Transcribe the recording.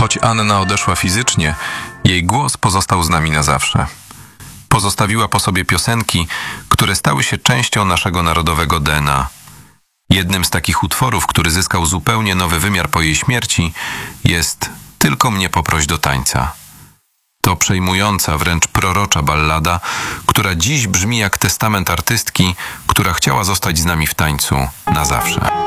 Choć Anna odeszła fizycznie, jej głos pozostał z nami na zawsze. Pozostawiła po sobie piosenki, które stały się częścią naszego narodowego DNA. Jednym z takich utworów, który zyskał zupełnie nowy wymiar po jej śmierci, jest Tylko mnie poproś do tańca. To przejmująca, wręcz prorocza ballada, która dziś brzmi jak testament artystki, która chciała zostać z nami w tańcu na zawsze.